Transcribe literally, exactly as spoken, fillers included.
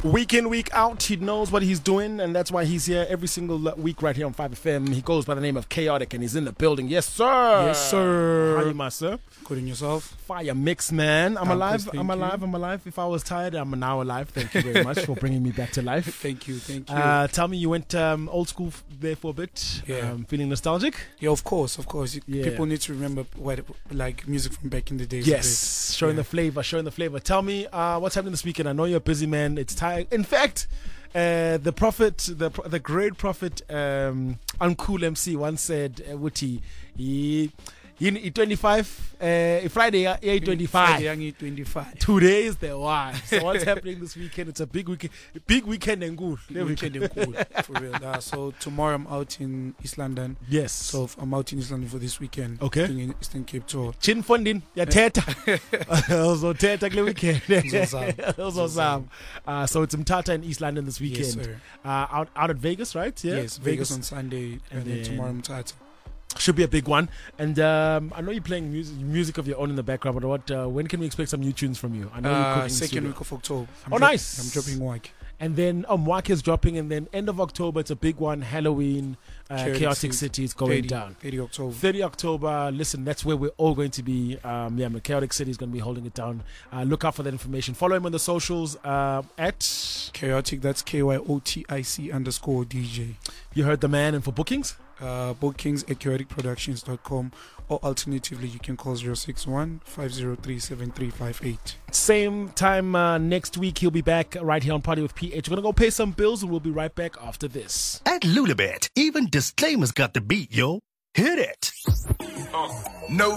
Week in, week out, he knows what he's doing, and that's why he's here every single week right here on five F M. He goes by the name of Chaotic, and he's in the building. Yes, sir. Yes, sir. How are you, my sir? Good in yourself? Fire mix, man. I'm Um, alive. thank I'm you. alive. I'm alive. If I was tired, I'm now alive. Thank you very much for bringing me back to life. Thank you, thank you. Uh, tell me, you went um, old school f- there for a bit. Yeah. Um, feeling nostalgic? yeah, of course, of course. Yeah. People need to remember what, like music from back in the days. Yes, showing Yeah. the flavor, showing the flavor. Tell me, uh, what's happening this weekend? I know you're a busy man. It's time. In fact, uh, the prophet, the pro- the great prophet, um, Uncool M C once said, uh, "Wuti, he, he, twenty-five, uh, Friday, uh, Friday, twenty-five. young twenty-five. Today is the one. So what's happening this weekend? It's a big weekend, big weekend and good. The weekend is cool, for real. Uh, so tomorrow I'm out in East London. Yes. So I'm out in East London for this weekend. Okay. Doing an Eastern Cape tour. Chin funding, ya teta. Also teta kule weekend. Uzozama. Uzozama. Uh, so it's Mtata in East London this Yes, weekend. sir. uh, out out at Vegas, right? Yeah. Yes, Vegas, on Sunday And and, then then- tomorrow I'm tired. Should be a big one. And um, I know you're playing music, music of your own in the background. But what? Uh, when can we expect some new tunes from you? I know you're Uh, cooking second studio. week of October. I'm Oh, drop- nice. I'm dropping work. And then um, Mwak is dropping, and then end of October, it's a big one. Halloween, uh, Chaotic Chaotic City. City is going thirty, down. thirty October. thirty October, listen, that's where we're all going to be. Um, yeah, Chaotic City is going to be holding it down. Uh, look out for that information. Follow him on the socials uh, at. Chaotic, that's K Y O T I C underscore D J. You heard the man, and for bookings, Uh, bookings at chaotic productions dot com, or alternatively you can call zero six one, five zero three, seven three five eight. same time uh, next week, he'll be back right here on Party with P H. We're going to go pay some bills, and we'll be right back after this. At Lulabet, even disclaimers got the beat, yo. Hit it. No